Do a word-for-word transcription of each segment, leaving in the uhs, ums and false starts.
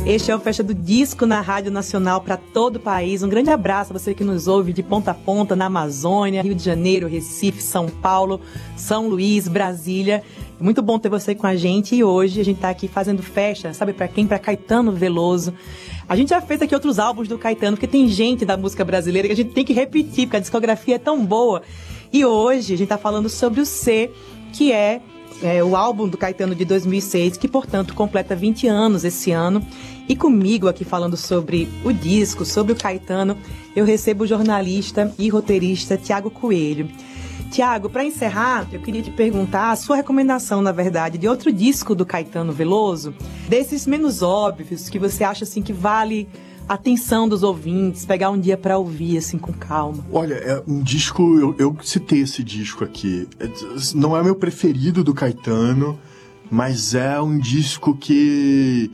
Este é o Festa do Disco na Rádio Nacional para todo o país. Um grande abraço a você que nos ouve de ponta a ponta na Amazônia, Rio de Janeiro, Recife, São Paulo, São Luís, Brasília. Muito bom ter você com a gente e hoje a gente está aqui fazendo festa, sabe para quem? Para Caetano Veloso. A gente já fez aqui outros álbuns do Caetano, porque tem gente da música brasileira que a gente tem que repetir, porque a discografia é tão boa. E hoje a gente está falando sobre o C, que é, é o álbum do Caetano de dois mil e seis, que, portanto, completa vinte anos esse ano. E comigo aqui falando sobre o disco, sobre o Caetano, eu recebo o jornalista e roteirista Tiago Coelho. Tiago, para encerrar, eu queria te perguntar a sua recomendação, na verdade, de outro disco do Caetano Veloso, desses menos óbvios, que você acha assim que vale a atenção dos ouvintes, pegar um dia para ouvir assim com calma. Olha, é um disco, eu, eu citei esse disco aqui, não é meu preferido do Caetano, mas é um disco que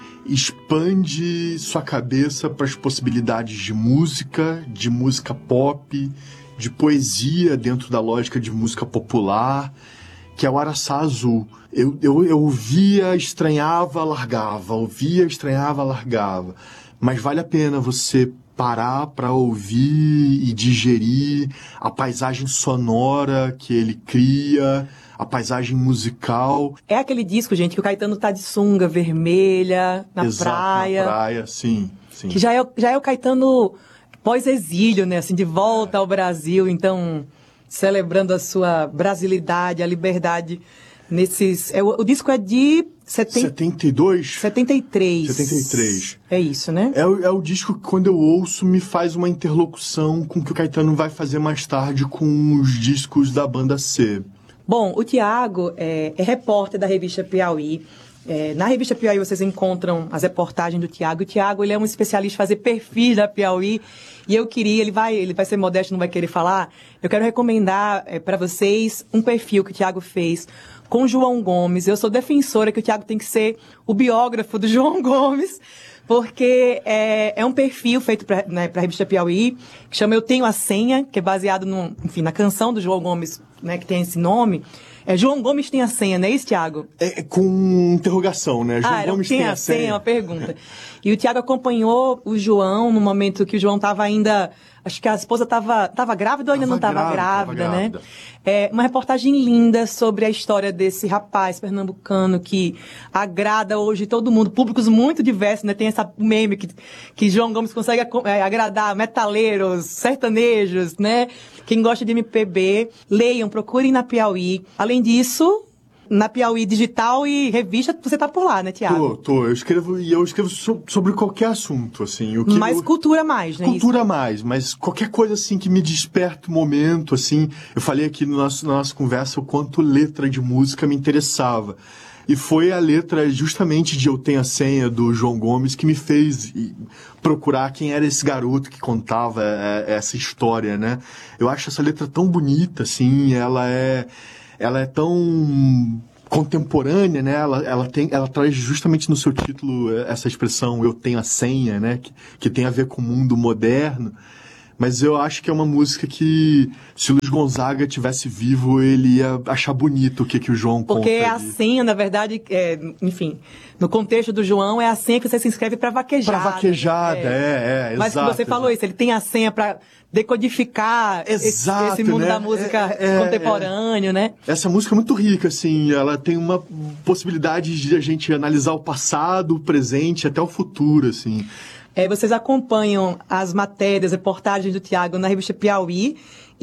expande sua cabeça para as possibilidades de música, de música pop, de poesia dentro da lógica de música popular, que é o Araçá Azul. Eu, eu, eu ouvia, estranhava, largava, ouvia, estranhava, largava. Mas vale a pena você parar para ouvir e digerir a paisagem sonora que ele cria, a paisagem musical. É aquele disco, gente, que o Caetano tá de sunga vermelha, na Exato, praia. na praia, sim, sim. Que já é, já é o Caetano pós-exílio, né, assim, de volta ao Brasil, então, celebrando a sua brasilidade, a liberdade nesses... É, o, o disco é de... setenta... setenta e dois? setenta e três. setenta e três. É isso, né? É, é o disco que, quando eu ouço, me faz uma interlocução com o que o Caetano vai fazer mais tarde com os discos da banda C. Bom, o Tiago é, é repórter da revista Piauí. É, na revista Piauí vocês encontram as reportagens do Tiago. O Tiago, ele é um especialista em fazer perfis da Piauí. E eu queria, ele vai, ele vai ser modesto, não vai querer falar. Eu quero recomendar é, para vocês um perfil que o Tiago fez com João Gomes. Eu sou defensora que o Tiago tem que ser o biógrafo do João Gomes, porque é, é um perfil feito para, né, a revista Piauí, que chama Eu Tenho a Senha, que é baseado no, enfim, na canção do João Gomes, né, que tem esse nome. É, João Gomes tem a senha, não é isso, Tiago? É, é com interrogação, né? João ah, Gomes tem, tem a senha, senha, é uma pergunta. E o Tiago acompanhou o João no momento que o João estava ainda... Acho que a esposa estava tava grávida ou ainda não estava grávida, grávida, né? É uma reportagem linda sobre a história desse rapaz pernambucano que agrada hoje todo mundo, públicos muito diversos, né? Tem essa meme que, que João Gomes consegue é, agradar metaleiros, sertanejos, né? Quem gosta de M P B, leiam, procurem na Piauí. Além disso... Na Piauí Digital e revista, você tá por lá, né, Tiago? Tô, tô. Eu escrevo, e eu escrevo so, sobre qualquer assunto, assim. O que mais eu, cultura mais, né? Cultura isso? mais, mas qualquer coisa, assim, que me desperta o momento, assim. Eu falei aqui no nosso, na nossa conversa o quanto letra de música me interessava. E foi a letra justamente de Eu Tenho a Senha, do João Gomes, que me fez procurar quem era esse garoto que contava essa história, né? Eu acho essa letra tão bonita, assim, ela é... Ela é tão contemporânea, né? Ela, ela, tem, ela traz justamente no seu título essa expressão Eu Tenho a Senha, né? Que, que tem a ver com o mundo moderno. Mas eu acho que é uma música que, se o Luiz Gonzaga tivesse vivo, ele ia achar bonito o que, que o João conta. Porque a senha, na verdade, é, enfim, no contexto do João, é a senha que você se inscreve para vaquejada. Para vaquejada, né? é, é, Mas exato. Mas você falou isso, ele tem a senha para decodificar exato, esse, esse mundo né? da música é, é, contemporâneo, é. né? Essa música é muito rica, assim, ela tem uma possibilidade de a gente analisar o passado, o presente, até o futuro, assim. É, vocês acompanham as matérias, reportagens do Tiago na revista Piauí.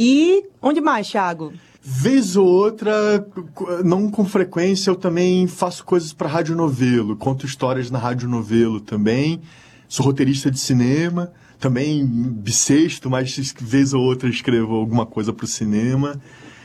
E onde mais, Tiago? Vez ou outra, não com frequência, eu também faço coisas para Rádio Novelo. Conto histórias na Rádio Novelo também. Sou roteirista de cinema. Também bissexto, mas vez ou outra escrevo alguma coisa para o cinema.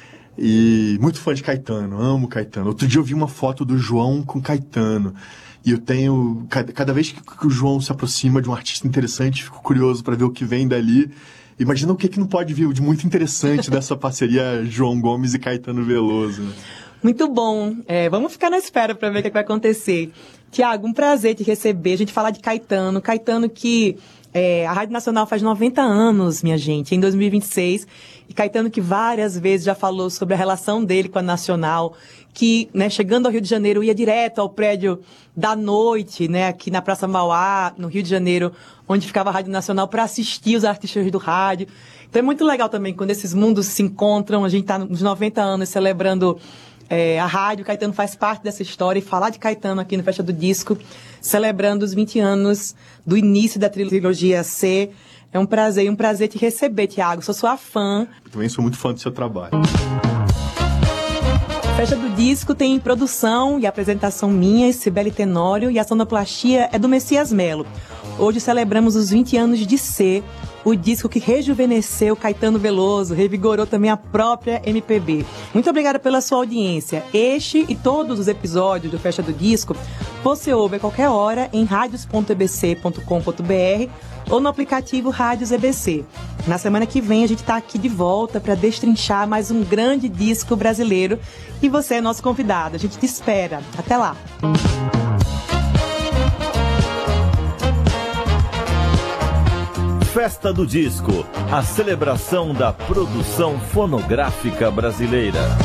E muito fã de Caetano, amo Caetano. Outro dia eu vi uma foto do João com Caetano. E eu tenho... Cada, cada vez que, que o João se aproxima de um artista interessante, fico curioso para ver o que vem dali. Imagina o que, que não pode vir de muito interessante dessa parceria João Gomes e Caetano Veloso. Né? Muito bom. É, vamos ficar na espera para ver o que, que vai acontecer. Tiago, um prazer te receber. A gente falar de Caetano. Caetano que... É, a Rádio Nacional faz noventa anos, minha gente, em dois mil e vinte e seis. E Caetano que várias vezes já falou sobre a relação dele com a Nacional, que, né, chegando ao Rio de Janeiro, ia direto ao prédio da noite, né, aqui na Praça Mauá, no Rio de Janeiro, onde ficava a Rádio Nacional, para assistir os artistas do rádio. Então é muito legal também quando esses mundos se encontram. A gente está nos noventa anos celebrando é, a rádio. Caetano faz parte dessa história, e falar de Caetano aqui no Festa do Disco, celebrando os vinte anos do início da trilogia C. É um prazer, e um prazer te receber, Thiago. Sou sua fã. Eu também sou muito fã do seu trabalho. Festa do Disco tem produção e apresentação minha, Cibele Tenório, e a sonoplastia é do Messias Melo. Hoje celebramos os vinte anos de C, o disco que rejuvenesceu Caetano Veloso, revigorou também a própria M P B. Muito obrigada pela sua audiência. Este e todos os episódios do Festa do Disco você ouve a qualquer hora em radios ponto e b c ponto com ponto b r ou no aplicativo Rádios E B C. Na semana que vem a gente está aqui de volta para destrinchar mais um grande disco brasileiro e você é nosso convidado. A gente te espera. Até lá! Festa do Disco, a celebração da produção fonográfica brasileira.